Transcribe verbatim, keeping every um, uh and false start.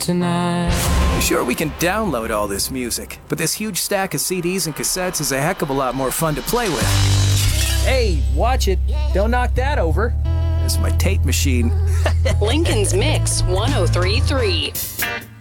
tonight. Sure, we can download all this music, but this huge stack of C Ds and cassettes is a heck of a lot more fun to play with. Hey, watch it. Don't knock that over. It's my tape machine. Lincoln's Mix ten thirty-three.